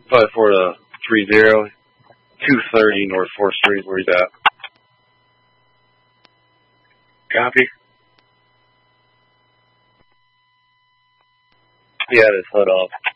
54 to 30, 230 North 4th Street. Where he's at? Copy. He had his hood off.